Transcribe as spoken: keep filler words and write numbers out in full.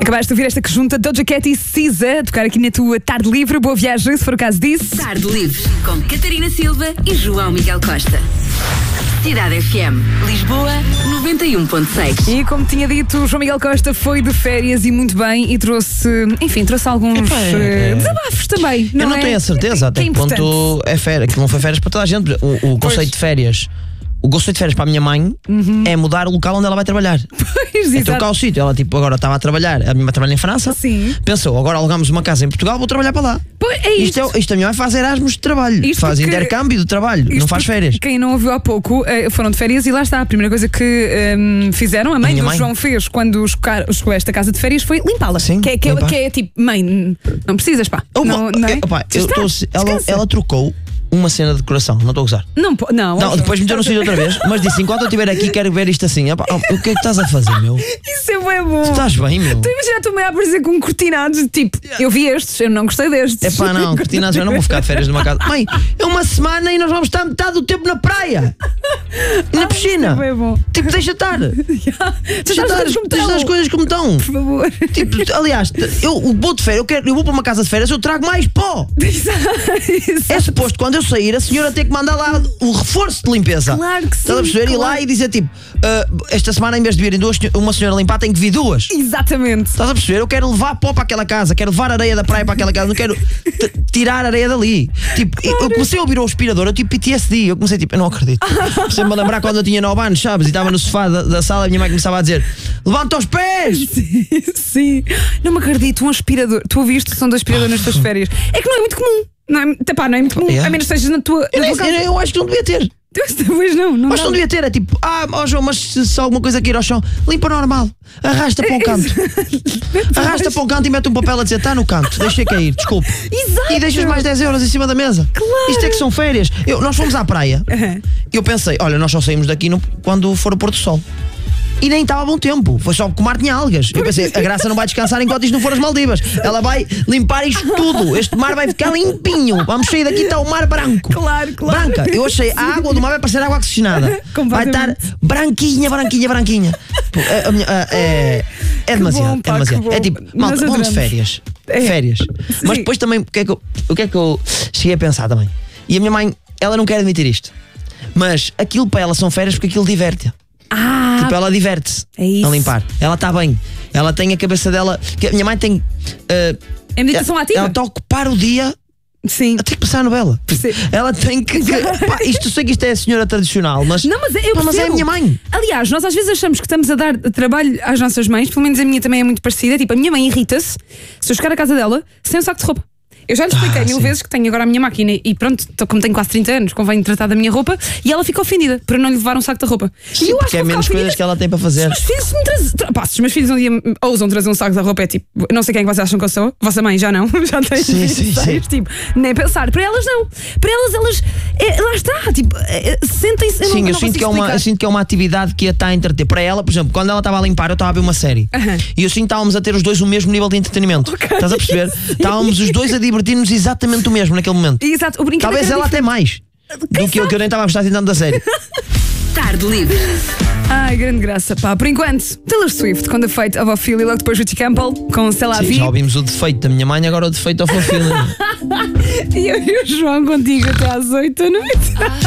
Acabaste de ouvir esta que junta Doja Cat e Cisa a tocar aqui na tua Tarde Livre. Boa viagem, se for o caso disso. Tarde Livre, com Catarina Silva e João Miguel Costa. Cidade F M, Lisboa, noventa e um ponto seis. E como tinha dito, o João Miguel Costa foi de férias e muito bem, e trouxe, enfim, trouxe alguns Epá, é, uh, desabafos também. Eu não é? tenho a certeza até é que ponto é férias, que não foi férias para toda a gente. O, o conceito de férias. O conceito de férias para a minha mãe uhum. é mudar o local onde ela vai trabalhar. Pois, é trocar o sítio. Ela tipo, agora estava a trabalhar, a minha mãe trabalha em França. Sim. Pensou, agora alugamos uma casa em Portugal, vou trabalhar para lá. Pois, é isto. Isto, é, isto a minha mãe faz Erasmus de trabalho. Isto faz porque... intercâmbio de trabalho, não faz férias. Quem não ouviu há pouco, foram de férias e lá está. A primeira coisa que um, fizeram, a mãe a do mãe. João fez quando chegou a esta casa de férias foi limpá-la. Sim, que, é, que, é, que é tipo, mãe, não precisas, pá. Uma, não, não é? Opa, eu tô, ela, ela trocou uma cena de decoração, não estou a gozar. Não, não, não depois me deu no sítio outra vez, mas disse: enquanto eu estiver aqui, quero ver isto assim. Opa, o que é que estás a fazer, meu? Isso é bem bom. Tu estás bem, meu? Tu imagina a tua mãe a aparecer com cortinados, tipo, eu vi estes, eu não gostei destes. É pá, não, cortinados, eu não vou ficar de férias numa casa. Mãe, é uma semana e nós vamos estar metade do tempo na praia e na piscina. É bom. Tipo, deixa estar. Yeah. Deixa estar, deixa as coisas como estão. Por favor. Tipo, aliás, eu vou de férias, eu, quero, eu vou para uma casa de férias, eu trago mais pó. É suposto, quando eu sair, a senhora ter que mandar lá o reforço de limpeza. Claro que sim. Estás a perceber? Claro. Ir lá e dizer tipo, uh, esta semana em vez de virem duas, uma senhora limpar, tem que vir duas. Exatamente. Estás a perceber? Eu quero levar pó para aquela casa, quero levar areia da praia para aquela casa, não quero tirar areia dali. Tipo, claro. Eu comecei a ouvir o aspirador, eu tipo P T S D, eu comecei tipo, eu não acredito. Comecei-me a lembrar quando eu tinha nove anos, sabes? E estava no sofá da, da sala, a minha mãe começava a dizer: levanta os pés! Sim, sim. Não me acredito, um aspirador. Tu ouviste o som do aspirador nas tuas férias? É que não é muito comum. Não é, pá, não é muito comum, yeah. A menos que estejas na tua. Eu, na nem, tua eu, eu acho que não devia ter. Talvez não, não. Mas não devia ter, é tipo, ah, oh João, mas se, se alguma coisa cair ao chão, limpa normal, arrasta para um canto. Arrasta para um canto e mete um papel a dizer: está no canto, deixa cair, desculpe. Exato. E deixas mais dez euros em cima da mesa. Claro. Isto é que são férias. Eu, nós fomos à praia uhum. e eu pensei: olha, nós só saímos daqui no, quando for o pôr do sol. E nem estava a bom tempo, foi só porque o mar tinha algas. Eu pensei: a Graça não vai descansar enquanto isto não for as Maldivas. Ela vai limpar isto tudo. Este mar vai ficar limpinho. Vamos sair daqui, está o mar branco. Claro, claro. Branca. Eu achei, a água do mar vai parecer água oxigenada. Vai estar branquinha, branquinha, branquinha. Pô, é, é, é, é demasiado. Bom, pá, é demasiado. É tipo, malta, vamos de férias. É. Férias. Sim. Mas depois também, o que, é que eu, o que é que eu cheguei a pensar também? E a minha mãe, ela não quer admitir isto, mas aquilo para ela são férias porque aquilo diverte. Ah, tipo, ela diverte-se é a limpar. Ela está bem. Ela tem a cabeça dela. Que a minha mãe tem. Uh, é meditação ativa. Ela está a ocupar o dia. Sim. A ter que passar a novela. Sim. Ela tem que. que pá, isto, eu sei que isto é a senhora tradicional, mas. Não, mas, eu pá, mas é a minha mãe. Aliás, nós às vezes achamos que estamos a dar trabalho às nossas mães, pelo menos a minha também é muito parecida. Tipo, a minha mãe irrita-se se eu chegar à casa dela sem um saco de roupa. Eu já lhe expliquei ah, mil sim. vezes que tenho agora a minha máquina e pronto, como tenho quase trinta anos, convém tratar da minha roupa, e ela fica ofendida por eu não lhe levar um saco de roupa. Sim, e eu porque acho é menos coisas que ela tem para fazer. Se os meus filhos me trazem. Pá, se os meus filhos um dia ousam trazer um saco de roupa, é tipo, não sei quem é que vocês acham que eu sou. Vossa mãe já não, já tem sim, sim, sim. Tipo, nem pensar. Para elas não. Para elas, elas. É, lá está, tipo, é, sentem-se. Sim, eu, não, eu, não sinto que é uma, eu sinto que é uma atividade que a está a entreter. Para ela, por exemplo, quando ela estava a limpar, eu estava a ver uma série. Uh-huh. E eu sinto que estávamos a ter os dois o mesmo nível de entretenimento. Okay. Estás a perceber? Estávamos os dois a divertir-nos exatamente o mesmo naquele momento. Exato, o brinquedo. Talvez ela até mais do que eu, que eu nem estava a gostar tanto da série. Tarde Livre. Ai, grande graça, pá. Por enquanto, Taylor Swift com The Fate of Ophelia, logo depois Richie Campbell com C'est la Vie. Já ouvimos o defeito da minha mãe, agora o defeito of Ophelia. E eu e o João contigo até às oito da noite.